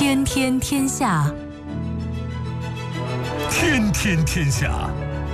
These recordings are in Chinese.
天天天下， 天天天下。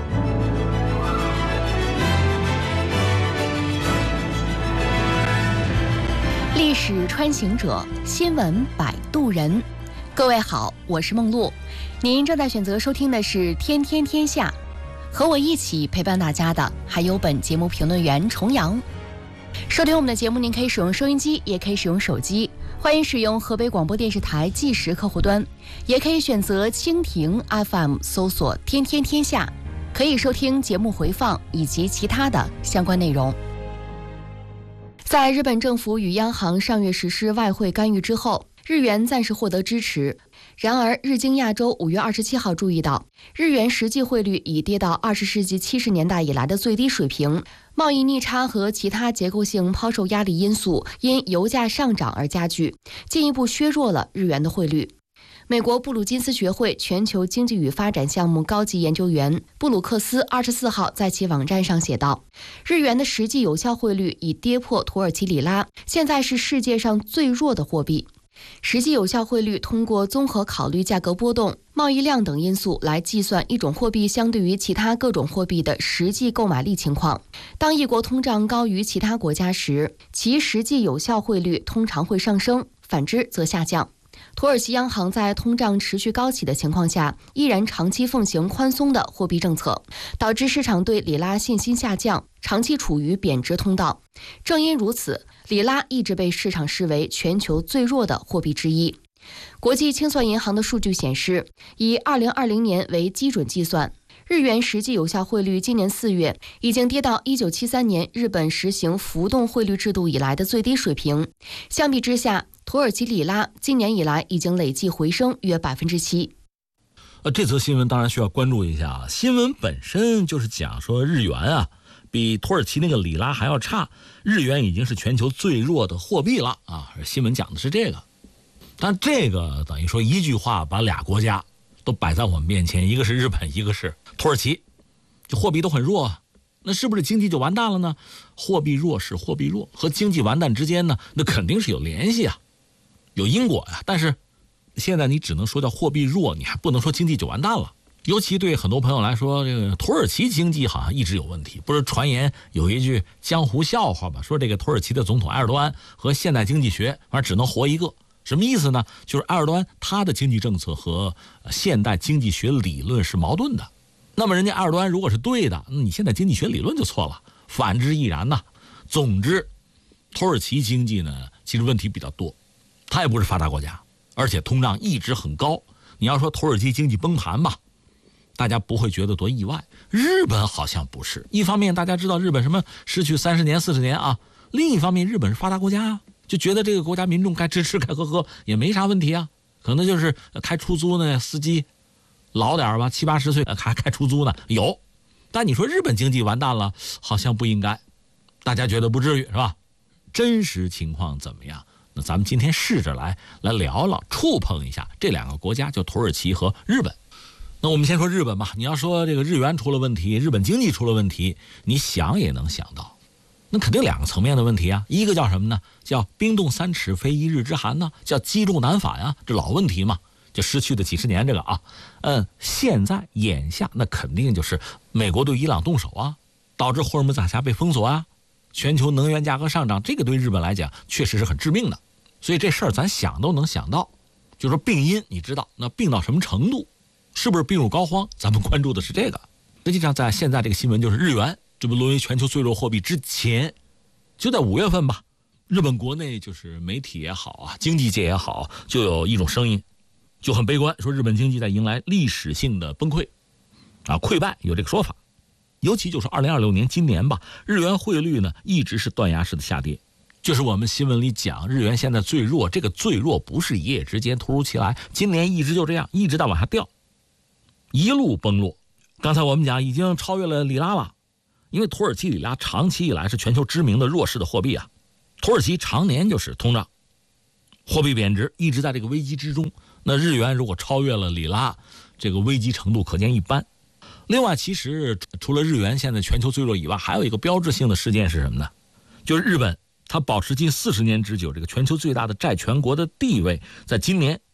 历史穿行者，新闻摆渡人。各位好，我是梦露，您正在选择收听的是天天天下，和我一起陪伴大家的还有本节目评论员重阳。收听我们的节目，您可以使用收音机，也可以使用手机，欢迎使用河北广播电视台即时客户端，也可以选择蜻蜓 FM 搜索天天天下，可以收听节目回放以及其他的相关内容。在日本政府与央行上月实施外汇干预之后，日元暂时获得支持。然而，日经亚洲5月27号注意到，日元实际汇率已跌到20世纪70年代以来的最低水平，贸易逆差和其他结构性抛售压力因素因油价上涨而加剧，进一步削弱了日元的汇率。美国布鲁金斯学会全球经济与发展项目高级研究员布鲁克斯24号在其网站上写道，日元的实际有效汇率已跌破土耳其里拉，现在是世界上最弱的货币。实际有效汇率通过综合考虑价格波动、贸易量等因素来计算一种货币相对于其他各种货币的实际购买力情况。当一国通胀高于其他国家时，其实际有效汇率通常会上升，反之则下降。土耳其央行在通胀持续高企的情况下，依然长期奉行宽松的货币政策，导致市场对里拉信心下降，长期处于贬值通道。正因如此，里拉一直被市场视为全球最弱的货币之一。国际清算银行的数据显示，以2020年为基准计算，日元实际有效汇率今年4月已经跌到1973年日本实行浮动汇率制度以来的最低水平。相比之下，土耳其里拉今年以来已经累计回升约7%。 这则新闻当然需要关注一下。新闻本身就是讲说日元啊，比土耳其那个里拉还要差，日元已经是全球最弱的货币了啊。新闻讲的是这个，但这个等于说一句话把俩国家都摆在我们面前，一个是日本，一个是土耳其，这货币都很弱啊，那是不是经济就完蛋了呢？货币弱是货币弱，和经济完蛋之间呢，那肯定是有联系啊，有因果呀。但是现在你只能说叫货币弱，你还不能说经济就完蛋了。尤其对很多朋友来说，这个土耳其经济好像一直有问题。不是传言有一句江湖笑话吧，说这个土耳其的总统埃尔多安和现代经济学反正只能活一个。什么意思呢？就是埃尔多安他的经济政策和现代经济学理论是矛盾的。那么人家埃尔多安如果是对的，你现在经济学理论就错了，反之亦然呐。总之，土耳其经济呢，其实问题比较多，它也不是发达国家，而且通胀一直很高。你要说土耳其经济崩盘吧，大家不会觉得多意外。日本好像不是，一方面大家知道日本什么失去30年40年啊，另一方面日本是发达国家啊，就觉得这个国家民众该吃吃该喝喝也没啥问题啊。可能就是开出租呢，司机老点吧，70、80岁还开出租呢，有。但你说日本经济完蛋了，好像不应该，大家觉得不至于是吧？真实情况怎么样？那咱们今天试着来聊聊，触碰一下这两个国家，就土耳其和日本。那我们先说日本吧。你要说这个日元出了问题，日本经济出了问题，你想也能想到，那肯定两个层面的问题啊。一个叫什么呢？叫冰冻3尺非一日之寒呢，叫积重难返啊，这老问题嘛，就失去的几十年这个啊。现在眼下那肯定就是美国对伊朗动手啊，导致霍尔木兹海峡被封锁啊，全球能源价格上涨，这个对日本来讲确实是很致命的。所以这事儿咱想都能想到，就说病因你知道，那病到什么程度，是不是病入膏肓，咱们关注的是这个。实际上在现在这个新闻就是日元这不沦为全球最弱货币之前，就在5月份吧，日本国内就是媒体也好啊，经济界也好，就有一种声音就很悲观，说日本经济在迎来历史性的崩溃啊，溃败，有这个说法。尤其就是2026年今年吧，日元汇率呢一直是断崖式的下跌，就是我们新闻里讲日元现在最弱，这个最弱不是一夜之间突如其来，今年一直就这样，一直在往下掉，一路崩落。刚才我们讲已经超越了里拉了，因为土耳其里拉长期以来是全球知名的弱势的货币啊，土耳其常年就是通胀，货币贬值，一直在这个危机之中。那日元如果超越了里拉，这个危机程度可见一斑。另外，其实除了日元现在全球最弱以外，还有一个标志性的事件是什么呢？就是日本它保持近40年之久这个全球最大的债权国的地位，在今年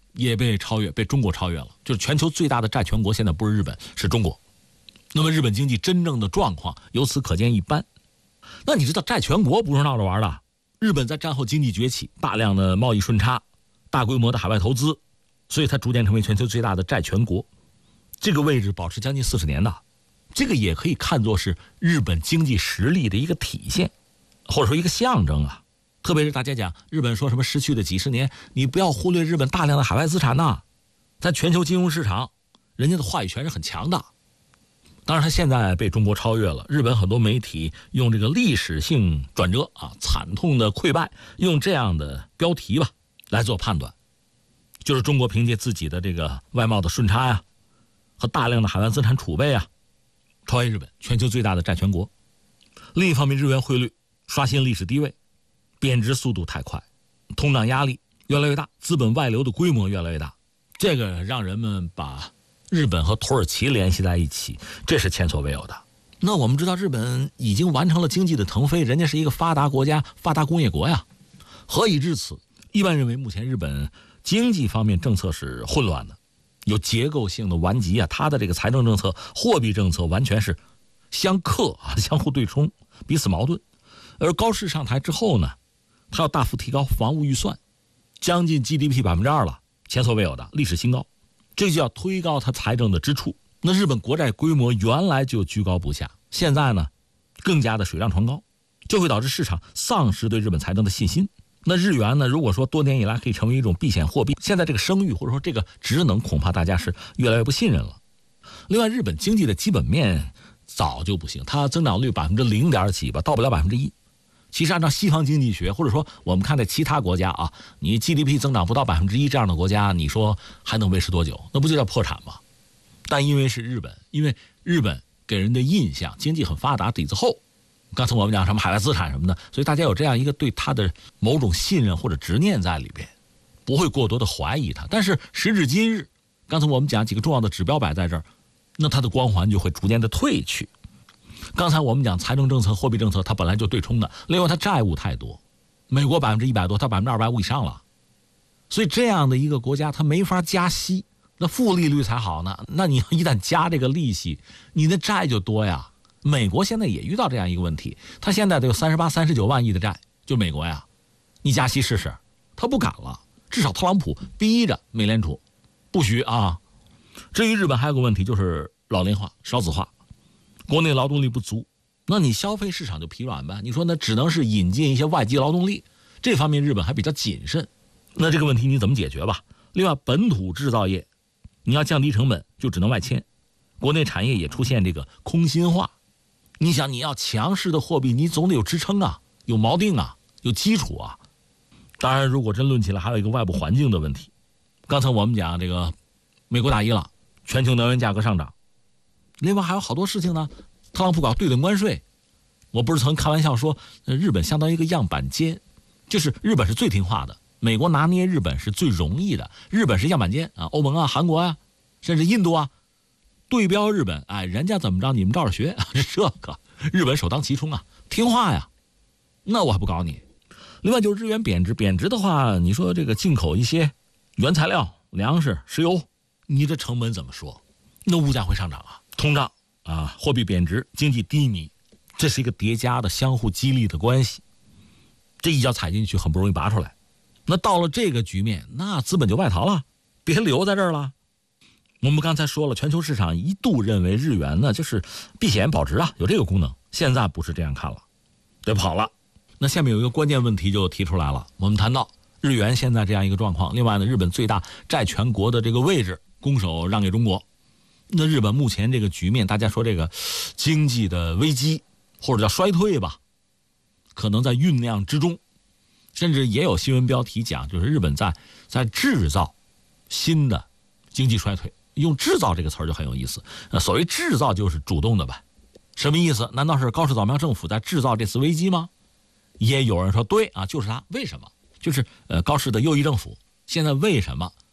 也被超越，被中国超越了。就是全球最大的债权国现在不是日本，是中国。那么日本经济真正的状况由此可见一斑。那你知道债权国不是闹着玩的，日本在战后经济崛起，大量的贸易顺差，大规模的海外投资，所以它逐渐成为全球最大的债权国。这个位置保持将近40年的，这个也可以看作是日本经济实力的一个体现，或者说一个象征啊。特别是大家讲日本说什么失去的几十年，你不要忽略日本大量的海外资产呐，在全球金融市场，人家的话语权是很强的。当然，他现在被中国超越了。日本很多媒体用这个历史性转折啊，惨痛的溃败，用这样的标题吧来做判断，就是中国凭借自己的这个外贸的顺差呀，和大量的海外资产储备啊，超越日本，全球最大的债权国。另一方面，日元汇率刷新历史低位，贬值速度太快，通胀压力越来越大，资本外流的规模越来越大，这个让人们把日本和土耳其联系在一起，这是前所未有的。那我们知道日本已经完成了经济的腾飞，人家是一个发达国家，发达工业国呀。何以至此？一般认为目前日本经济方面政策是混乱的，有结构性的顽疾啊，它的这个财政政策、货币政策完全是相克啊，相互对冲，彼此矛盾。而高市上台之后呢，它要大幅提高防务预算，将近 GDP 2%了，前所未有的历史新高。这就要推高它财政的支出。那日本国债规模原来就居高不下，现在呢更加的水涨船高，就会导致市场丧失对日本财政的信心。那日元呢，如果说多年以来可以成为一种避险货币，现在这个声誉或者说这个职能恐怕大家是越来越不信任了。另外，日本经济的基本面早就不行，它增长率0点几吧，到不了1%。其实按照西方经济学，或者说我们看待其他国家啊，你 GDP 增长不到1%这样的国家，你说还能维持多久？那不就叫破产吗？但因为是日本，因为日本给人的印象经济很发达，底子厚，刚才我们讲什么海外资产什么的，所以大家有这样一个对它的某种信任或者执念在里边，不会过多的怀疑它。但是时至今日，刚才我们讲几个重要的指标摆在这儿，那它的光环就会逐渐的褪去。刚才我们讲财政政策、货币政策，它本来就对冲的，另外它债务太多，美国100%多，它250%以上了，所以这样的一个国家它没法加息，那负利率才好呢。那你一旦加这个利息，你的债就多呀。美国现在也遇到这样一个问题，它现在得有39万亿的债，就美国呀，你加息试试，他不敢了，至少特朗普逼着美联储不许啊。至于日本还有个问题，就是老龄化、少子化，国内劳动力不足，那你消费市场就疲软呗。你说那只能是引进一些外籍劳动力，这方面日本还比较谨慎。那这个问题你怎么解决吧？另外，本土制造业你要降低成本，就只能外迁，国内产业也出现这个空心化。你想，你要强势的货币，你总得有支撑啊，有锚定啊，有基础啊。当然，如果真论起来，还有一个外部环境的问题。刚才我们讲这个美国大伊朗，全球能源价格上涨，另外还有好多事情呢。特朗普搞对等关税，我不是曾开玩笑说，日本相当于一个样板间，就是日本是最听话的，美国拿捏日本是最容易的，日本是样板间啊，欧盟啊、韩国啊，甚至印度啊，对标日本，哎，人家怎么着你们照着学，这个日本首当其冲啊，听话呀，那我还不搞你。另外就是日元贬值，贬值的话，你说这个进口一些原材料、粮食、石油，你这成本怎么说？那物价会上涨啊，通胀啊，货币贬值，经济低迷，这是一个叠加的相互激励的关系，这一脚踩进去很不容易拔出来。那到了这个局面，那资本就外逃了，别留在这儿了。我们刚才说了，全球市场一度认为日元呢就是避险保值啊，有这个功能，现在不是这样看了，得跑了。那下面有一个关键问题就提出来了，我们谈到日元现在这样一个状况，另外呢，日本最大债权国的这个位置拱手让给中国，那日本目前这个局面，大家说这个经济的危机或者叫衰退吧，可能在酝酿之中，甚至也有新闻标题讲，就是日本在制造新的经济衰退。用制造这个词儿就很有意思，所谓制造就是主动的呗，什么意思？难道是高市早苗政府在制造这次危机吗？也有人说对啊，就是他。为什么？就是高市的右翼政府现在为什么